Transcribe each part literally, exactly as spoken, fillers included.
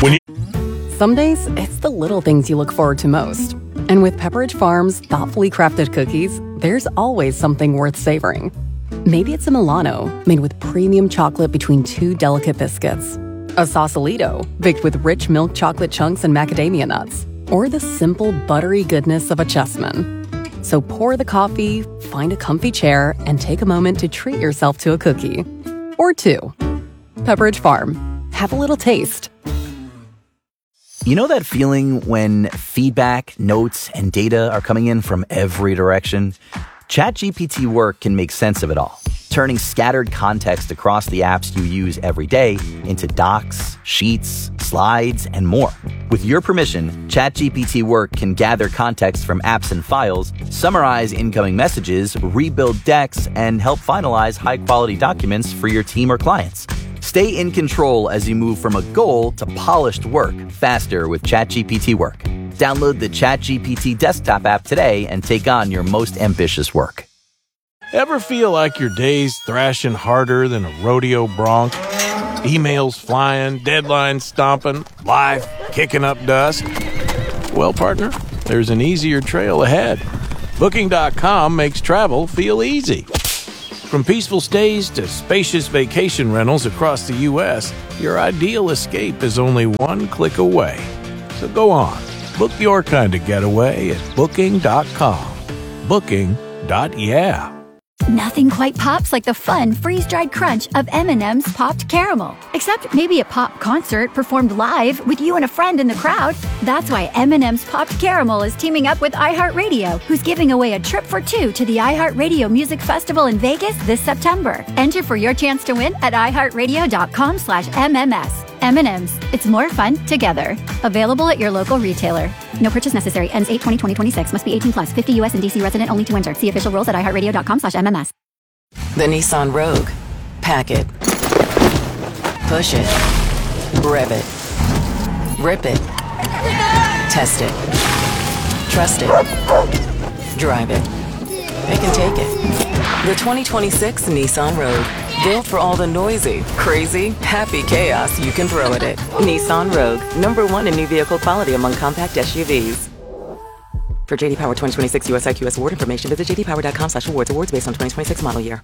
When you- Some days, it's the little things you look forward to most. And with Pepperidge Farm's thoughtfully crafted cookies, there's always something worth savoring. Maybe it's a Milano, made with premium chocolate between two delicate biscuits. A Sausalito, baked with rich milk chocolate chunks and macadamia nuts. Or the simple, buttery goodness of a Chessman. So pour the coffee, find a comfy chair, and take a moment to treat yourself to a cookie. Or two. Pepperidge Farm. Have a little taste. You know that feeling when feedback, notes, and data are coming in from every direction? ChatGPT Work can make sense of it all, turning scattered context across the apps you use every day into docs, sheets, slides, and more. With your permission, ChatGPT Work can gather context from apps and files, summarize incoming messages, rebuild decks, and help finalize high-quality documents for your team or clients. Stay in control as you move from a goal to polished work faster with ChatGPT Work. Download the ChatGPT desktop app today and take on your most ambitious work. Ever feel like your day's thrashing harder than a rodeo bronc? Emails flying, deadlines stomping, life kicking up dust? Well, partner, there's an easier trail ahead. Booking dot com makes travel feel easy. From peaceful stays to spacious vacation rentals across the U S, your ideal escape is only one click away. So go on, book your kind of getaway at Booking dot com. Booking. Yeah. Nothing quite pops like the fun freeze-dried crunch of M and M's Popped Caramel. Except maybe a pop concert performed live with you and a friend in the crowd. That's why M and M's Popped Caramel is teaming up with iHeartRadio, who's giving away a trip for two to the iHeartRadio Music Festival in Vegas this September. Enter for your chance to win at iHeartRadio.com slash MMS. M and M's. It's more fun together. Available at your local retailer. No purchase necessary. Ends eight twenty twenty twenty-six. Must be eighteen plus. fifty U S and D C resident only to enter. See official rules at iHeartRadio.com slash MMS. The Nissan Rogue. Pack it. Push it. Rev it. Rip it. Test it. Trust it. Drive it. It can take it. The twenty twenty-six Nissan Rogue. Built for all the noisy, crazy, happy chaos you can throw at it. Nissan Rogue. Number one in new vehicle quality among compact S U Vs. For J D Power twenty twenty-six U S I Q S award information, visit j d power dot com slash awards. Awards based on twenty twenty-six model year.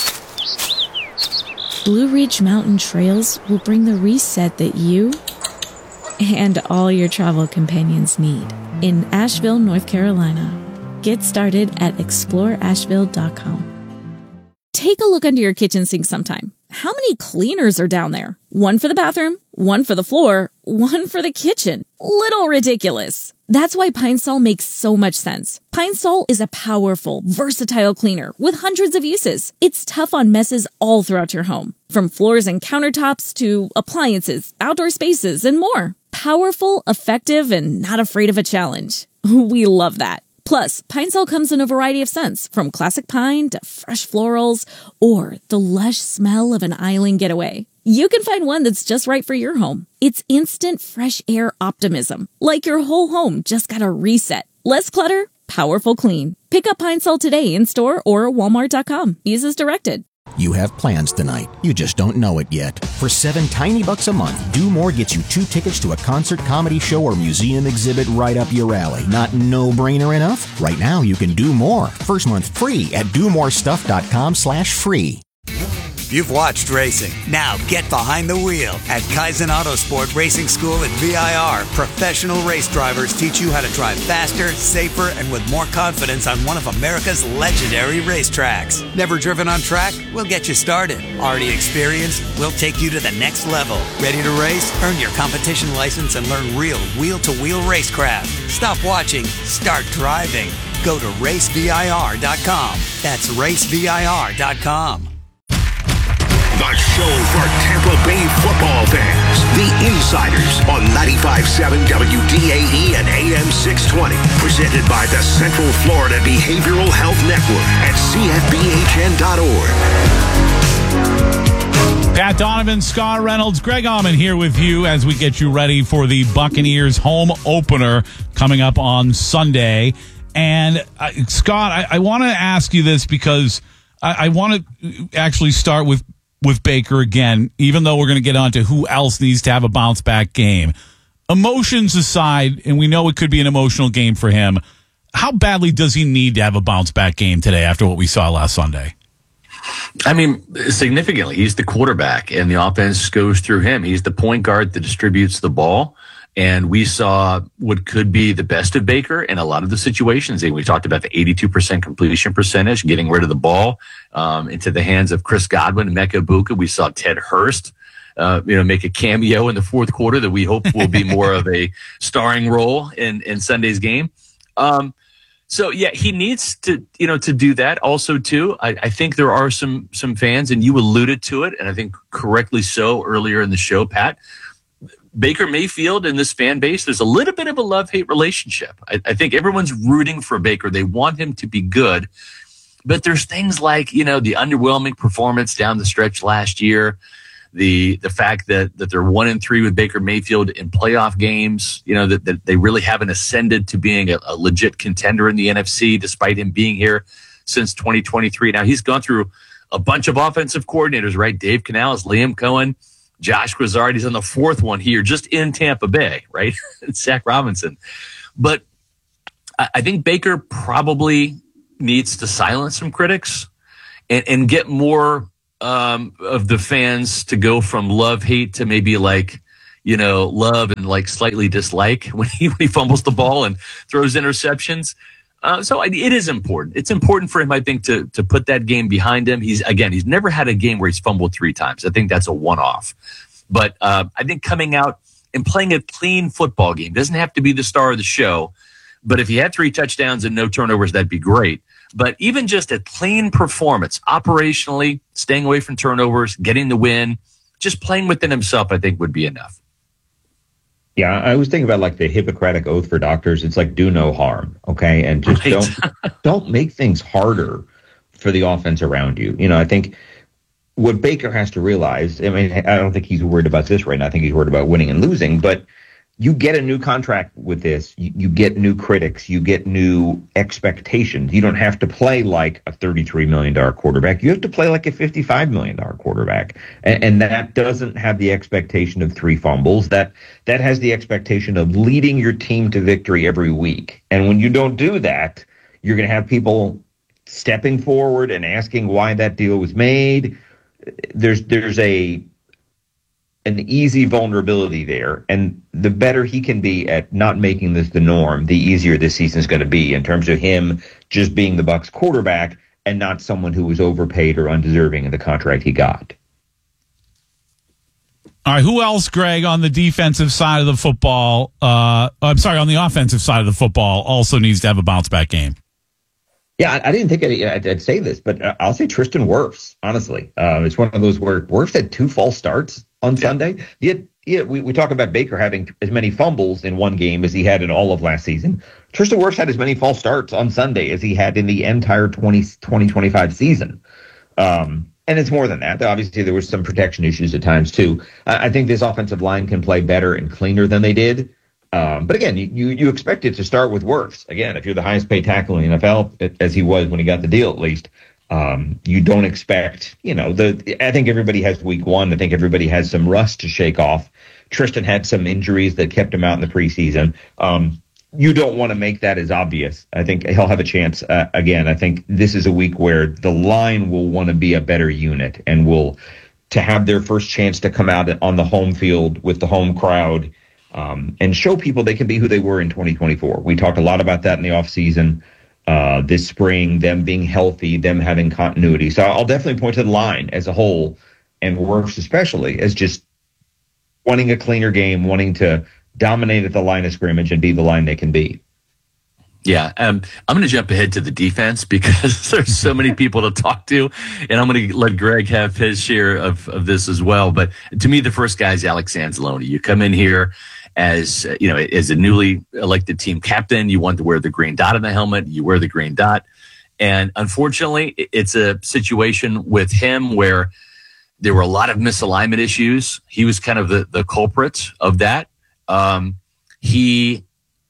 Blue Ridge Mountain Trails will bring the reset that you and all your travel companions need in Asheville, North Carolina. Get started at explore asheville dot com. Take a look under your kitchen sink sometime. How many cleaners are down there? One for the bathroom, one for the floor, one for the kitchen. Little ridiculous. That's why Pine Sol makes so much sense. Pine Sol is a powerful, versatile cleaner with hundreds of uses. It's tough on messes all throughout your home, from floors and countertops to appliances, outdoor spaces, and more. Powerful, effective, and not afraid of a challenge. We love that. Plus, Pine Sol comes in a variety of scents, from classic pine to fresh florals, or the lush smell of an island getaway. You can find one that's just right for your home. It's instant fresh air optimism, like your whole home just got a reset. Less clutter, powerful clean. Pick up Pine Sol today in store or walmart dot com. Use as directed. You have plans tonight. You just don't know it yet. For seven tiny bucks a month, Do More gets you two tickets to a concert, comedy show, or museum exhibit right up your alley. Not no-brainer enough? Right now, you can do more. First month free at do more stuff dot com slash free. You've watched racing. Now get behind the wheel. At Kaizen Autosport Racing School at V I R, professional race drivers teach you how to drive faster, safer, and with more confidence on one of America's legendary racetracks. Never driven on track? We'll get you started. Already experienced? We'll take you to the next level. Ready to race? Earn your competition license and learn real wheel-to-wheel racecraft. Stop watching. Start driving. Go to race V I R dot com. That's race V I R dot com. The show for Tampa Bay football fans. The Insiders on ninety-five point seven W D A E and A M six twenty. Presented by the Central Florida Behavioral Health Network at C F B H N dot org. Pat Donovan, Scott Reynolds, Greg Auman here with you as we get you ready for the Buccaneers home opener coming up on Sunday. And uh, Scott, I, I want to ask you this because I, I want to actually start with with Baker again, even though we're going to get on to who else needs to have a bounce-back game. emotions aside, and we know it could be an emotional game for him, how badly does he need to have a bounce-back game today after what we saw last Sunday? I mean, significantly. He's the quarterback, and the offense goes through him. He's the point guard that distributes the ball, and we saw what could be the best of Baker in a lot of the situations. We talked about the eighty-two percent completion percentage, getting rid of the ball um, into the hands of Chris Godwin and Mecca Ibuka. We saw Ted Hurst Uh, you know, make a cameo in the fourth quarter that we hope will be more of a starring role in, in Sunday's game. Um, so yeah, he needs to, you know, to do that also too. I, I think there are some, some fans, and you alluded to it, and I think correctly so earlier in the show, Pat. Baker Mayfield and this fan base, there's a little bit of a love-hate relationship. I, I think everyone's rooting for Baker. They want him to be good, but there's things like, you know, the underwhelming performance down the stretch last year. The the fact that, that they're one and three with Baker Mayfield in playoff games, you know, that, that they really haven't ascended to being a, a legit contender in the N F C despite him being here since twenty twenty-three. Now, he's gone through a bunch of offensive coordinators, right? Dave Canales, Liam Cohen, Josh Grizzard. He's on the fourth one here just in Tampa Bay, right? Zach Robinson. But I, I think Baker probably needs to silence some critics and, and get more Um, of the fans to go from love, hate to maybe like, you know, love and like slightly dislike when he, when he fumbles the ball and throws interceptions. Uh, so it is important. It's important for him, I think, to to put that game behind him. He's again, he's never had a game where he's fumbled three times. I think that's a one-off. But uh, I think coming out and playing a clean football game doesn't have to be the star of the show. But if he had three touchdowns and no turnovers, that'd be great. But even just a clean performance, operationally, staying away from turnovers, getting the win, just playing within himself, I think would be enough. Yeah, I was thinking about like the Hippocratic Oath for doctors. It's like do no harm, okay? And just right. don't don't make things harder for the offense around you. You know, I think what Baker has to realize, I mean, I don't think he's worried about this right now. I think he's worried about winning and losing, but you get a new contract with this. You, you get new critics. You get new expectations. You don't have to play like a thirty-three million dollars quarterback. You have to play like a fifty-five million dollars quarterback. And, and that doesn't have the expectation of three fumbles. That that has the expectation of leading your team to victory every week. And when you don't do that, you're going to have people stepping forward and asking why that deal was made. There's there's a an easy vulnerability there, and the better he can be at not making this the norm, the easier this season is going to be in terms of him just being the Bucs quarterback and not someone who was overpaid or undeserving of the contract he got. All right, who else, Greg, on the defensive side of the football, uh, I'm sorry, on the offensive side of the football also needs to have a bounce-back game? Yeah, I, I didn't think I'd, I'd say this, but I'll say Tristan Wirfs, honestly. Uh, it's one of those where Wirfs had two false starts on yeah. Sunday. He had, yeah, we, we talk about Baker having as many fumbles in one game as he had in all of last season. Tristan Wirfs had as many false starts on Sunday as he had in the entire twenty twenty-five season. Um, and it's more than that. Obviously, there was some protection issues at times, too. I, I think this offensive line can play better and cleaner than they did. Um, but again, you, you, you expect it to start with Wirfs. Again, if you're the highest paid tackle in the N F L, as he was when he got the deal at least, um, you don't expect, you know, the. I think everybody has week one. I think everybody has some rust to shake off. Tristan had some injuries that kept him out in the preseason. Um, you don't want to make that as obvious. I think he'll have a chance. Uh, again, I think this is a week where the line will want to be a better unit and will to have their first chance to come out on the home field with the home crowd. Um, and show people they can be who they were in twenty twenty-four. We talked a lot about that in the offseason, uh, this spring, them being healthy, them having continuity. So I'll definitely point to the line as a whole, and Wirfs especially, as just wanting a cleaner game, wanting to dominate at the line of scrimmage and be the line they can be. Yeah, um, I'm going to jump ahead to the defense because there's so many people to talk to, and I'm going to let Greg have his share of, of this as well. But to me, the first guy is Alex Anzalone. You come in here as, you know, as a newly elected team captain, you want to wear the green dot on the helmet, you wear the green dot. And unfortunately, it's a situation with him where there were a lot of misalignment issues. He was kind of the, the culprit of that. Um, he,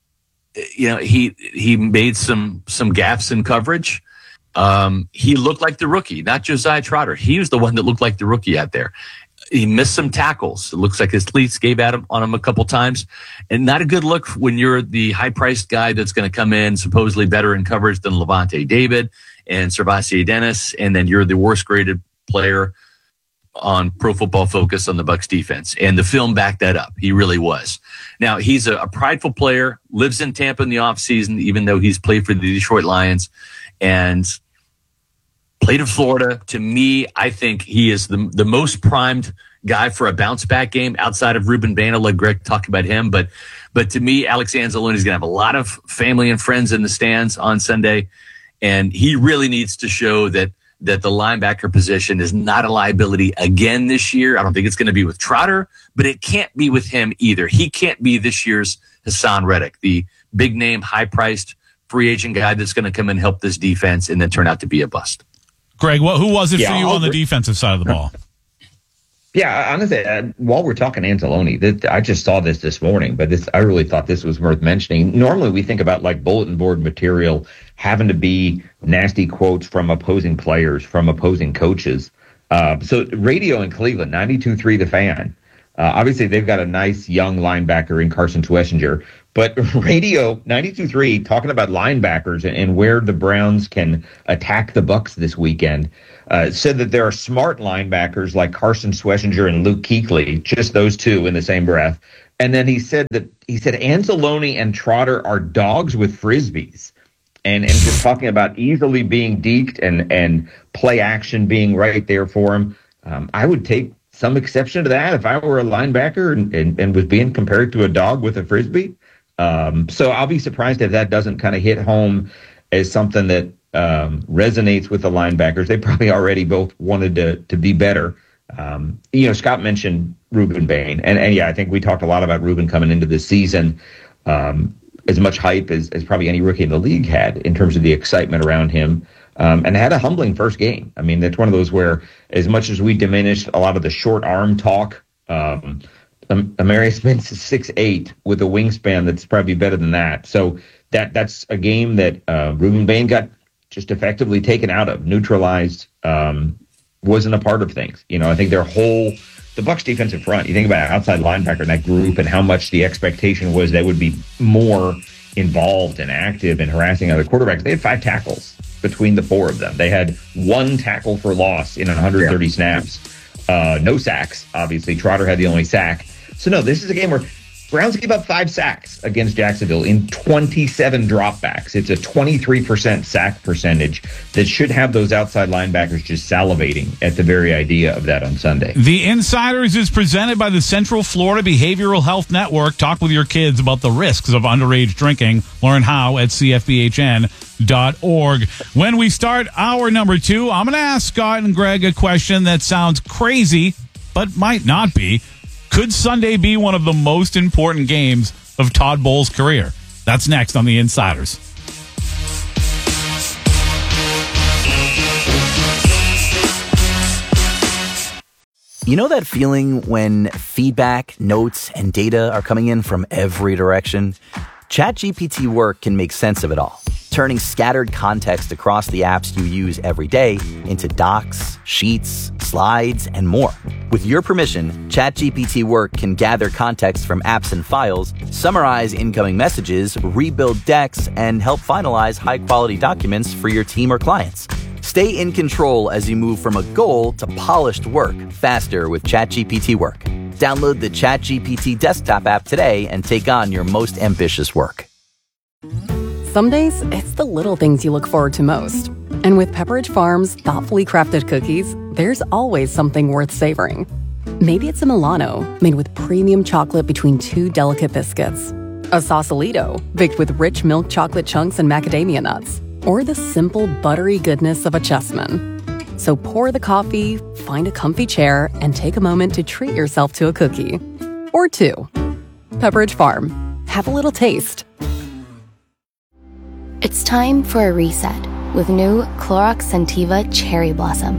you know, he, he made some, some gaffes in coverage. Um, he looked like the rookie, not Josiah Trotter. He was the one that looked like the rookie out there. he missed some tackles. It looks like his cleats gave at him on him a couple times, and not a good look when you're the high-priced guy that's going to come in supposedly better in coverage than Levante David and Servacio Dennis, and then you're the worst-graded player on Pro Football Focus on the Bucs defense. And the film backed that up. He really was. Now, he's a, a prideful player, lives in Tampa in the offseason, even though he's played for the Detroit Lions, and played in Florida. To me, I think he is the the most primed guy for a bounce back game outside of Ruben Bain. I'll let Greg talk about him. But but to me, Alex Anzalone is going to have a lot of family and friends in the stands on Sunday. And he really needs to show that that the linebacker position is not a liability again this year. I don't think it's going to be with Trotter, but it can't be with him either. He can't be this year's Hassan Reddick, the big name, high priced free agent guy that's going to come and help this defense and then turn out to be a bust. Greg, what, who was it yeah, for you I'll on the agree. defensive side of the ball? Yeah, honestly, uh, while we're talking Anzalone, that I just saw this this morning, but this I really thought this was worth mentioning. Normally, we think about like bulletin board material having to be nasty quotes from opposing players, from opposing coaches. Uh, so radio in Cleveland, ninety-two point three The Fan. Uh, obviously, they've got a nice young linebacker in Carson Schlesinger, but radio ninety-two point three talking about linebackers and, and where the Browns can attack the Bucs this weekend. Uh, said that there are smart linebackers like Carson Schlesinger and Luke Kuechly, just those two in the same breath. And then he said that he said Anzalone and Trotter are dogs with frisbees, and and just talking about easily being deked and and play action being right there for him. Um, I would take some exception to that if I were a linebacker and, and, and was being compared to a dog with a frisbee. Um, so I'll be surprised if that doesn't kind of hit home as something that um, resonates with the linebackers. They probably already both wanted to to be better. Um, you know, Scott mentioned Ruben Bain, and, and yeah, I think we talked a lot about Ruben coming into this season. Um, as much hype as, as probably any rookie in the league had in terms of the excitement around him, um, and had a humbling first game. I mean, that's one of those where as much as we diminished a lot of the short arm talk, um, um, Amarius Spence is six eight with a wingspan that's probably better than that. So that that's a game that uh, Ruben Bain got just effectively taken out of, neutralized, um, wasn't a part of things. You know, I think their whole, the Bucs defensive front, you think about outside linebacker in that group and how much the expectation was they would be more involved and active in harassing other quarterbacks. They had five tackles between the four of them. They had one tackle for loss in one hundred thirty yeah. snaps. Uh, no sacks, obviously. Trotter had the only sack. So, no, this is a game where Browns gave up five sacks against Jacksonville in twenty-seven dropbacks. It's a twenty-three percent sack percentage that should have those outside linebackers just salivating at the very idea of that on Sunday. The Insiders is presented by the Central Florida Behavioral Health Network. Talk with your kids about the risks of underage drinking. Learn how at c f b h n dot org. When we start hour number two, I'm going to ask Scott and Greg a question that sounds crazy, but might not be. Could Sunday be one of the most important games of Todd Bowles' career? That's next on The Insiders. You know that feeling when feedback, notes, and data are coming in from every direction? ChatGPT Work can make sense of it all, turning scattered context across the apps you use every day into docs, sheets, slides, and more. With your permission, ChatGPT Work can gather context from apps and files, summarize incoming messages, rebuild decks, and help finalize high-quality documents for your team or clients. Stay in control as you move from a goal to polished work faster with ChatGPT Work. Download the ChatGPT desktop app today and take on your most ambitious work. Some days, it's the little things you look forward to most. And with Pepperidge Farm's thoughtfully crafted cookies, there's always something worth savoring. Maybe it's a Milano, made with premium chocolate between two delicate biscuits. A Sausalito, baked with rich milk chocolate chunks and macadamia nuts. Or the simple, buttery goodness of a Chessman. So pour the coffee, find a comfy chair, and take a moment to treat yourself to a cookie. Or two. Pepperidge Farm. Have a little taste. It's time for a reset with new Clorox Scentiva Cherry Blossom.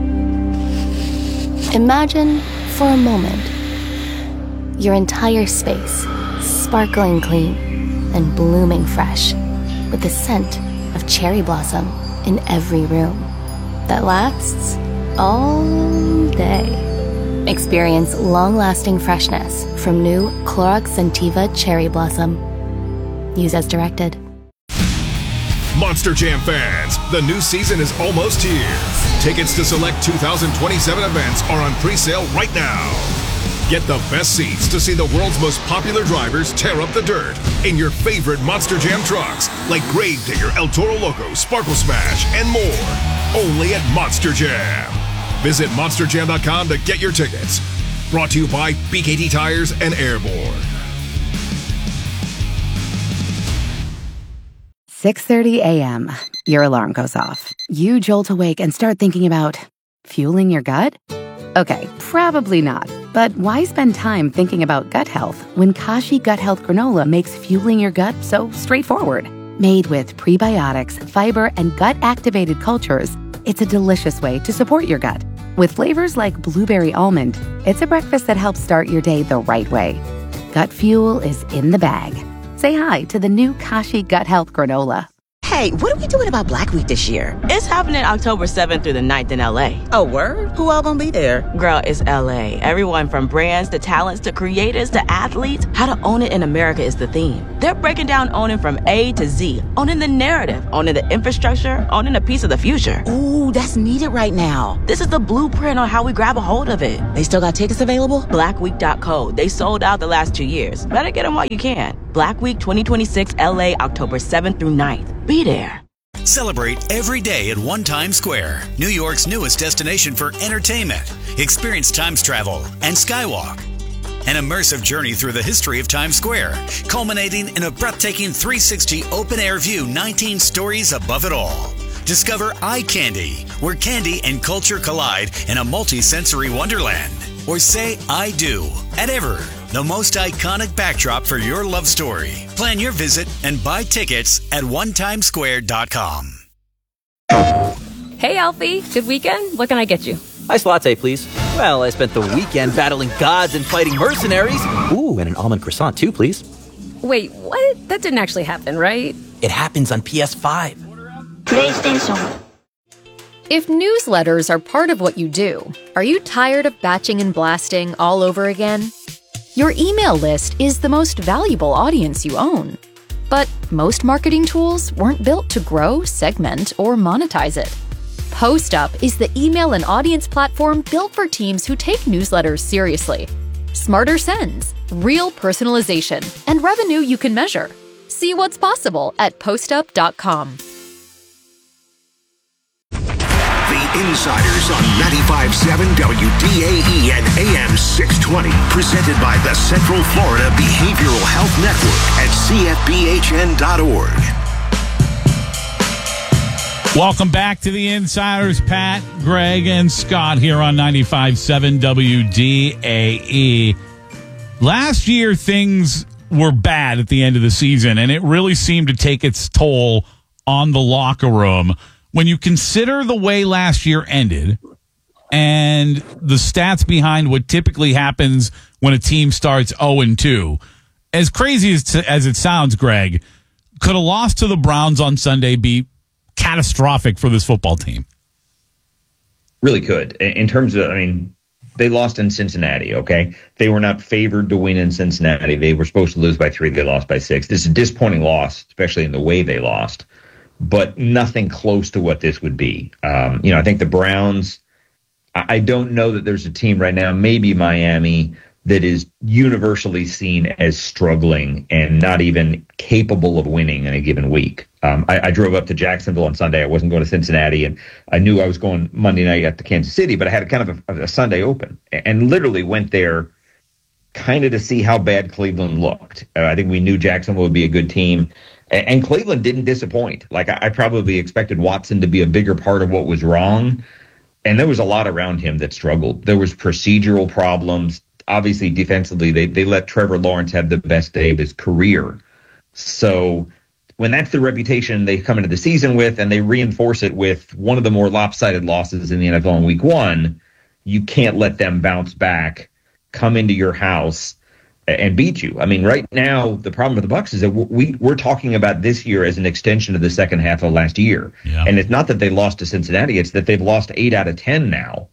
Imagine, for a moment, your entire space sparkling clean and blooming fresh with the scent of cherry blossom in every room that lasts all day. Experience long-lasting freshness from new Clorox Scentiva Cherry Blossom. Use as directed. Monster Jam fans, the new season is almost here. Tickets to select two thousand twenty-seven events are on pre-sale right now. Get the best seats to see the world's most popular drivers tear up the dirt in your favorite Monster Jam trucks like Gravedigger, El Toro Loco, Sparkle Smash, and more. Only at Monster Jam. Visit monster jam dot com to get your tickets. Brought to you by B K T Tires and Airborne. six thirty a.m. Your alarm goes off. You jolt awake and start thinking about fueling your gut? Okay, probably not. But why spend time thinking about gut health when Kashi Gut Health Granola makes fueling your gut so straightforward? Made with prebiotics, fiber, and gut-activated cultures, it's a delicious way to support your gut. With flavors like blueberry almond, it's a breakfast that helps start your day the right way. Gut fuel is in the bag. Say hi to the new Kashi Gut Health Granola. Hey, what are we doing about Black Week this year? It's happening October seventh through the ninth in L A. Oh, word? Who all gonna be there? Girl, it's L A. Everyone from brands to talents to creators to athletes. How to own it in America is the theme. They're breaking down owning from A to Z. Owning the narrative, owning the infrastructure, owning a piece of the future. Ooh, that's needed right now. This is the blueprint on how we grab a hold of it. They still got tickets available? black week dot co. They sold out the last two years. Better get them while you can. Black Week twenty twenty-six L A, October seventh through ninth. Be there. Celebrate every day at One Times Square, New York's newest destination for entertainment. Experience Times travel and Skywalk. An immersive journey through the history of Times Square, culminating in a breathtaking three sixty open-air view, nineteen stories above it all. Discover Eye Candy, where candy and culture collide in a multi-sensory wonderland. Or say I do at Ever, the most iconic backdrop for your love story. Plan your visit and buy tickets at one times square dot com. Hey, Alfie. Good weekend? What can I get you? Iced latte, please. Well, I spent the weekend battling gods and fighting mercenaries. Ooh, and an almond croissant, too, please. Wait, what? That didn't actually happen, right? It happens on P S five. PlayStation. If newsletters are part of what you do, are you tired of batching and blasting all over again? Your email list is the most valuable audience you own. But most marketing tools weren't built to grow, segment, or monetize it. PostUp is the email and audience platform built for teams who take newsletters seriously. Smarter sends, real personalization, and revenue you can measure. See what's possible at postup dot com. The Insiders on ninety-five point seven W D A E and A M six twenty. Presented by the Central Florida Behavioral Health Network at C F B H N dot org. Welcome back to the Insiders. Pat, Greg, and Scott here on ninety-five point seven W D A E. Last year, things were bad at the end of the season, and it really seemed to take its toll on the locker room. When you consider the way last year ended and the stats behind what typically happens when a team starts oh and two, as crazy as, to, as it sounds, Greg, could a loss to the Browns on Sunday be catastrophic for this football team? Really could. In terms of, I mean, they lost in Cincinnati, okay? They were not favored to win in Cincinnati. They were supposed to lose by three. They lost by six. This is a disappointing loss, especially in the way they lost, but nothing close to what this would be. Um, you know, I think the Browns, I don't know that there's a team right now, maybe Miami, that is universally seen as struggling and not even capable of winning in a given week. Um, I, I drove up to Jacksonville on Sunday. I wasn't going to Cincinnati, and I knew I was going Monday night at the Kansas City, but I had a kind of a, a Sunday open and literally went there kind of to see how bad Cleveland looked. Uh, I think we knew Jacksonville would be a good team, and, and Cleveland didn't disappoint. Like I, I probably expected Watson to be a bigger part of what was wrong, and there was a lot around him that struggled. There was procedural problems. Obviously, defensively, they, they let Trevor Lawrence have the best day of his career. So when that's the reputation they come into the season with, and they reinforce it with one of the more lopsided losses in the N F L in week one, you can't let them bounce back, come into your house, and beat you. I mean, right now, the problem with the Bucs is that we, we're talking about this year as an extension of the second half of last year. Yeah. And it's not that they lost to Cincinnati, it's that they've lost eight out of ten now.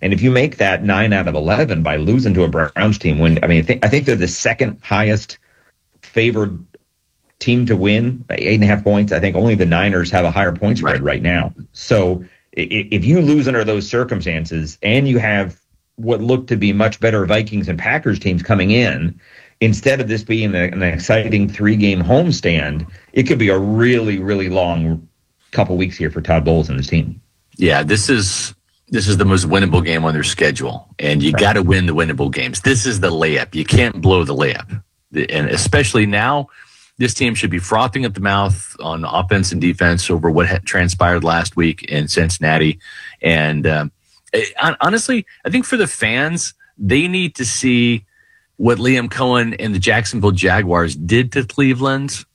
And if you make that nine out of eleven by losing to a Browns team, when I mean, I think, I think they're the second highest favored team to win, eight and a half points. I think only the Niners have a higher point spread right, right now. So if you lose under those circumstances and you have what looked to be much better Vikings and Packers teams coming in, instead of this being an exciting three-game homestand, it could be a really, really long couple weeks here for Todd Bowles and his team. Yeah, this is this is the most winnable game on their schedule, and you right. got to win the winnable games. This is the layup. You can't blow the layup, and especially now, this team should be frothing at the mouth on offense and defense over what had transpired last week in Cincinnati. And um, honestly, I think for the fans, they need to see what Liam Cohen and the Jacksonville Jaguars did to Cleveland.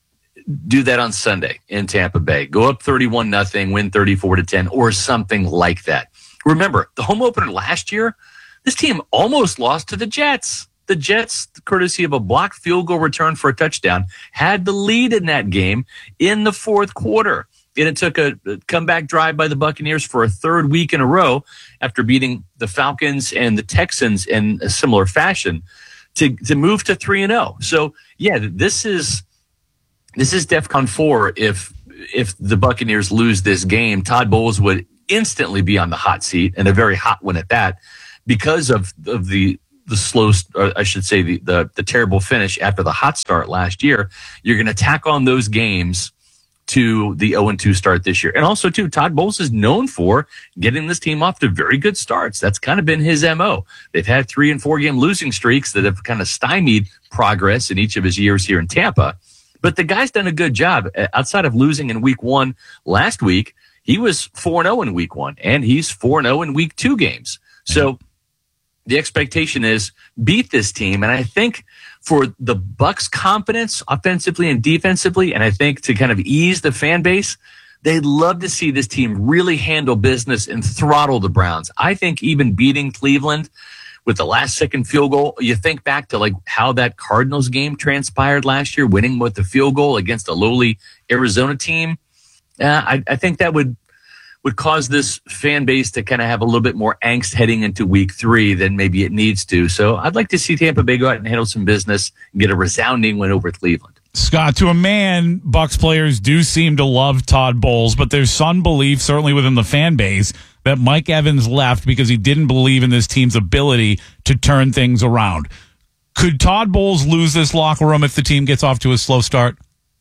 Do that on Sunday in Tampa Bay. Go up thirty-one nothing, win thirty-four to ten, or something like that. Remember, the home opener last year, this team almost lost to the Jets. The Jets, courtesy of a blocked field goal return for a touchdown, had the lead in that game in the fourth quarter. And it took a comeback drive by the Buccaneers for a third week in a row after beating the Falcons and the Texans in a similar fashion to, to move to three and oh. So, yeah, this is this is DEFCON four. If if the Buccaneers lose this game, Todd Bowles would instantly be on the hot seat, and a very hot one at that, because of, of the the slow, or I should say the, the the terrible finish after the hot start last year. You're going to tack on those games to the oh and two start this year. And also, too, Todd Bowles is known for getting this team off to very good starts. That's kind of been his M O. They've had three and four game losing streaks that have kind of stymied progress in each of his years here in Tampa. But the guy's done a good job. Outside of losing in week one last week, he was four and oh in week one, and he's four and oh in week two games. So the expectation is beat this team. And I think for the Bucs' confidence offensively and defensively, and I think to kind of ease the fan base, they'd love to see this team really handle business and throttle the Browns. I think even beating Cleveland with the last second field goal, you think back to like how that Cardinals game transpired last year, winning with the field goal against a lowly Arizona team. Uh, I, I think that would would cause this fan base to kind of have a little bit more angst heading into week three than maybe it needs to. So I'd like to see Tampa Bay go out and handle some business and get a resounding win over Cleveland. Scott, to a man, Bucs players do seem to love Todd Bowles, but there's some belief, certainly within the fan base, that Mike Evans left because he didn't believe in this team's ability to turn things around. Could Todd Bowles lose this locker room if the team gets off to a slow start?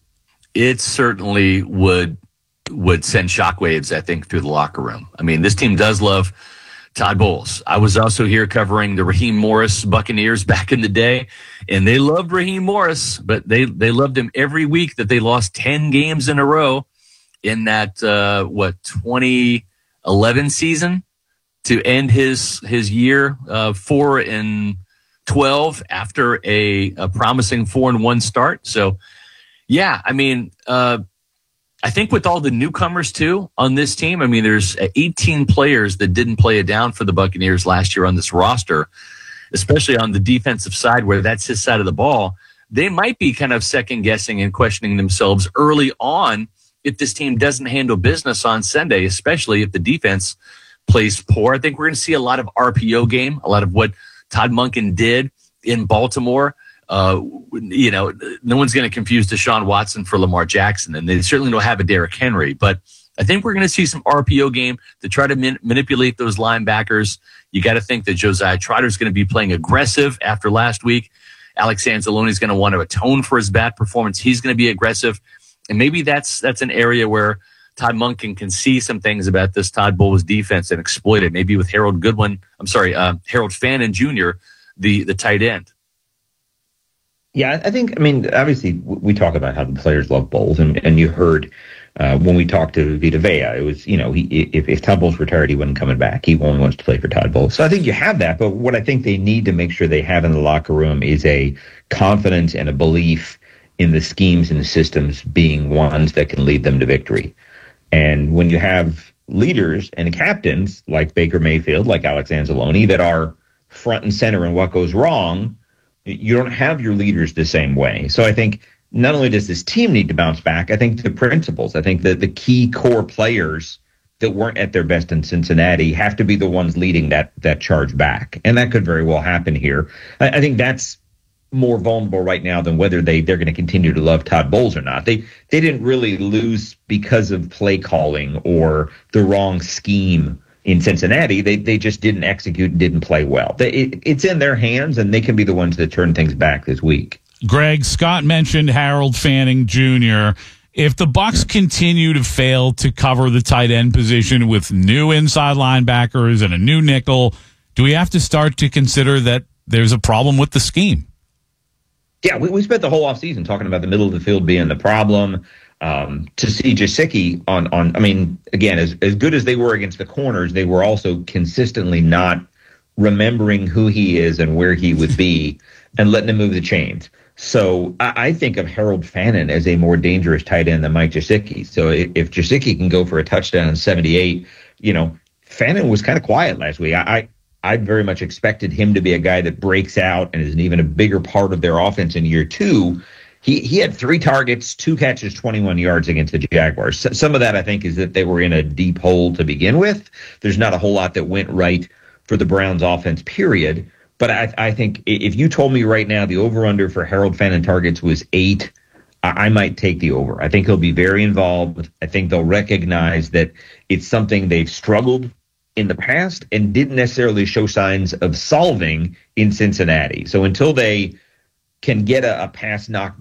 It certainly would would send shockwaves, I think, through the locker room. I mean, this team does love Todd Bowles. I was also here covering the Raheem Morris Buccaneers back in the day, and they loved Raheem Morris, but they, they loved him every week that they lost ten games in a row in that, uh, what, twenty eleven season to end his his year, uh, four and twelve after a, a promising four and one start. So, yeah, I mean, uh, I think with all the newcomers, too, on this team, I mean, there's eighteen players that didn't play it down for the Buccaneers last year on this roster, especially on the defensive side where that's his side of the ball. They might be kind of second-guessing and questioning themselves early on if this team doesn't handle business on Sunday, especially if the defense plays poor. I think we're going to see a lot of R P O game, a lot of what Todd Monken did in Baltimore. Uh, you know, no one's going to confuse Deshaun Watson for Lamar Jackson, and they certainly don't have a Derrick Henry. But I think we're going to see some R P O game to try to man- manipulate those linebackers. You got to think that Josiah Trotter is going to be playing aggressive after last week. Alex Anzalone is going to want to atone for his bad performance. He's going to be aggressive, and maybe that's that's an area where Todd Monken can see some things about this Todd Bowles defense and exploit it. Maybe with Harold Goodwin, I'm sorry, uh, Harold Fannin Junior, the the tight end. Yeah, I think, I mean, obviously we talk about how the players love Bowles, and, and you heard uh, when we talked to Vita Vea, it was, you know, he if, if Todd Bowles retired, he wasn't coming back. He only wants to play for Todd Bowles. So I think you have that, but what I think they need to make sure they have in the locker room is a confidence and a belief in the schemes and the systems being ones that can lead them to victory. And when you have leaders and captains like Baker Mayfield, like Alex Anzalone, that are front and center in what goes wrong, you don't have your leaders the same way. So I think not only does this team need to bounce back, I think the principals, I think that the key core players that weren't at their best in Cincinnati have to be the ones leading that that charge back. And that could very well happen here. I, I think that's more vulnerable right now than whether they, they're going to continue to love Todd Bowles or not. They they didn't really lose because of play calling or the wrong scheme in Cincinnati. They they just didn't execute and didn't play well. They, it, it's in their hands, and they can be the ones that turn things back this week. Greg, Scott mentioned Harold Fanning Junior If the Bucs continue to fail to cover the tight end position with new inside linebackers and a new nickel, do we have to start to consider that there's a problem with the scheme? Yeah, we, we spent the whole offseason talking about the middle of the field being the problem. Um, to see Gesicki on, on, I mean, again, as, as good as they were against the corners, they were also consistently not remembering who he is and where he would be and letting him move the chains. So I, I think of Harold Fannin as a more dangerous tight end than Mike Gesicki. So if, if Gesicki can go for a touchdown in seventy-eight, you know, Fannin was kind of quiet last week. I, I I very much expected him to be a guy that breaks out and is an even a bigger part of their offense in year two. He he had three targets, two catches, twenty-one yards against the Jaguars. S- some of that, I think, is that they were in a deep hole to begin with. There's not a whole lot that went right for the Browns offense, period. But I, I think if you told me right now the over-under for Harold Fannin targets was eight, I, I might take the over. I think he'll be very involved. I think they'll recognize that it's something they've struggled in the past and didn't necessarily show signs of solving in Cincinnati. So until they can get a, a pass knocked